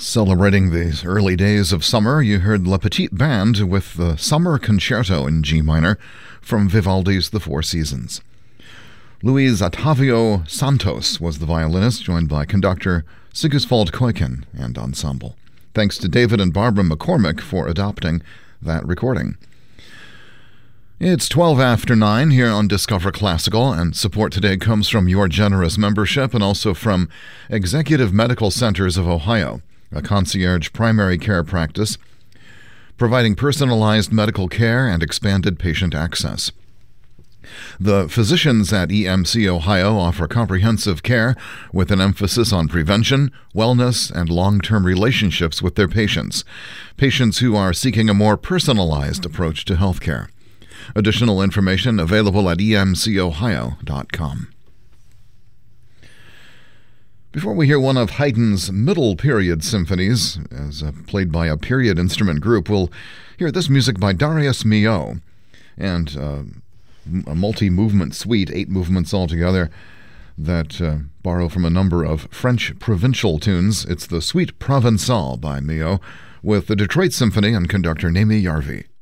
Celebrating the early days of summer, you heard La Petite Bande with the Summer Concerto in G minor from Vivaldi's The Four Seasons. Luis Otavio Santos was the violinist, joined by conductor Sigisvald Koiken and ensemble. Thanks to David and Barbara McCormick for adopting that recording. It's 12 after 9 here on Discover Classical, and support today comes from your generous membership and also from Executive Medical Centers of Ohio, a concierge primary care practice providing personalized medical care and expanded patient access. The physicians at EMC Ohio offer comprehensive care with an emphasis on prevention, wellness, and long-term relationships with their patients who are seeking a more personalized approach to healthcare. Additional information available at emcohio.com. Before we hear one of Haydn's middle period symphonies, as played by a period instrument group, we'll hear this music by Darius Milhaud, and a multi-movement suite, 8 movements altogether, that borrow from a number of French provincial tunes. It's the Suite Provençale by Milhaud, with the Detroit Symphony and conductor Némi Järvi.